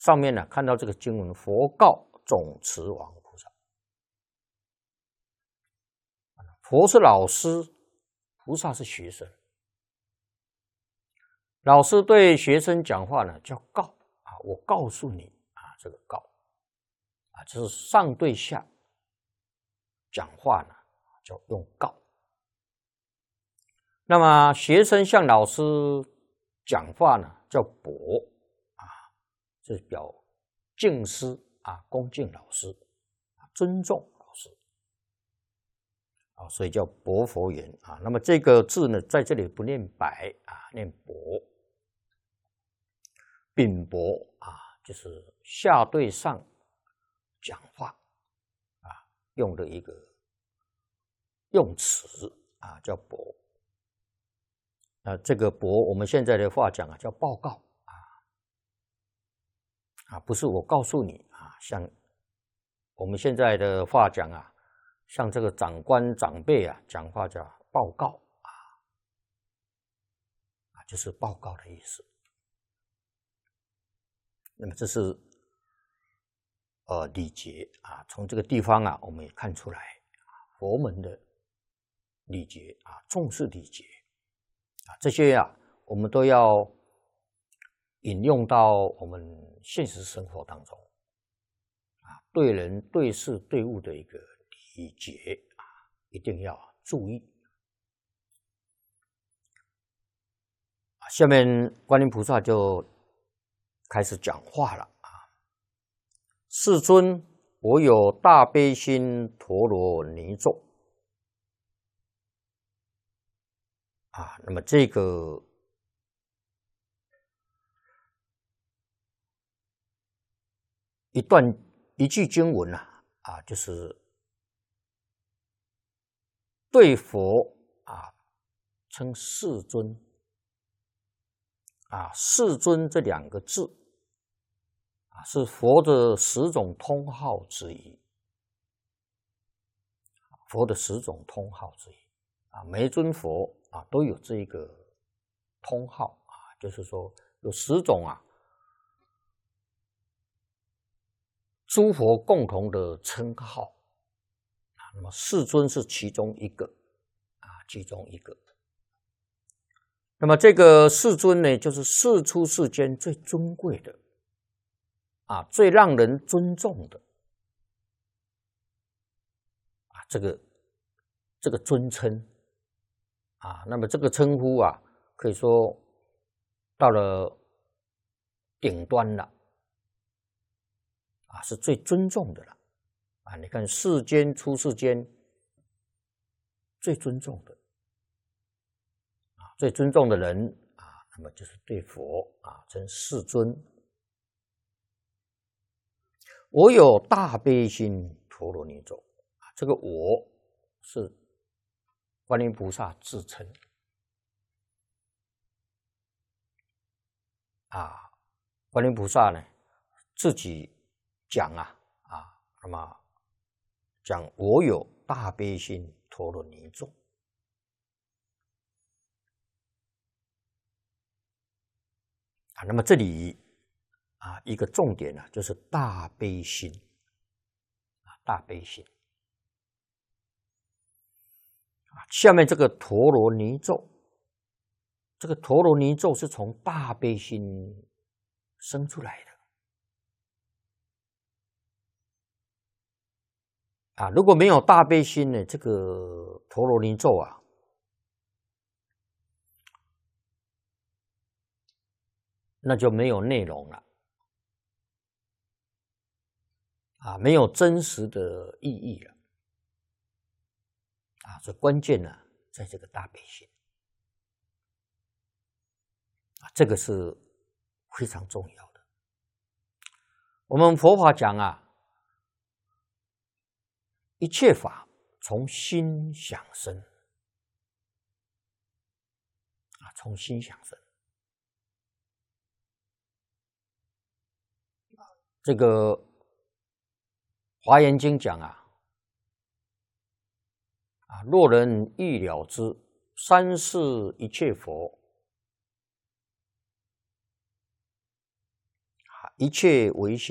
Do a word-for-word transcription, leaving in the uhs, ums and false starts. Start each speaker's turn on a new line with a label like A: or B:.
A: 上面呢看到这个经文，佛告总持王菩萨，佛是老师，菩萨是学生。老师对学生讲话呢，叫告啊，我告诉你啊，这个告啊，就是上对下讲话呢，叫用告。那么学生向老师讲话呢，叫博啊，这是表敬师啊，恭敬老师，尊重老师啊，所以叫博佛言啊。那么这个字呢，在这里不念白啊，念博。禀博啊，就是下对上讲话啊，用的一个用词啊，叫博。那这个博，我们现在的话讲啊，叫报告啊，啊，不是我告诉你啊，像我们现在的话讲啊，像这个长官长辈啊，讲话叫报告啊，啊，就是报告的意思。那么这是呃礼节啊，从这个地方啊，我们也看出来佛门的礼节啊，重视礼节啊，这些啊，我们都要引用到我们现实生活当中啊，对人、对事、对物的一个礼节啊，一定要注意。下面观音菩萨就开始讲话了啊！世尊，我有大悲心陀罗尼咒啊。那么这个一段一句经文啊，啊，就是对佛啊称世尊啊，世尊这两个字啊，是佛的十种通号之一。佛的十种通号之一啊，每一尊佛啊都有这一个通号啊，就是说有十种啊，诸佛共同的称号啊。那么世尊是其中一个啊，其中一个。那么这个世尊呢，就是世出世间最尊贵的啊，最让人尊重的啊，这个这个尊称啊，那么这个称呼啊，可以说到了顶端了啊，是最尊重的了啊。你看世间出世间最尊重的。最尊重的人啊，那么就是对佛啊称世尊。我有大悲心陀罗尼咒啊，这个我是观音菩萨自称啊，观音菩萨呢自己讲啊啊，那么讲我有大悲心陀罗尼咒。那么这里啊，一个重点呢、啊，就是大悲心啊，大悲心啊。下面这个陀罗尼咒，这个陀罗尼咒是从大悲心生出来的啊。如果没有大悲心呢，这个陀罗尼咒啊，那就没有内容了啊，没有真实的意义了啊。这关键呢，在这个大悲心啊，这个是非常重要的。我们佛法讲啊，一切法从心想生啊，从心想生。这个《华严经》讲啊，啊，若人欲了知三世一切佛，啊， 一切唯心。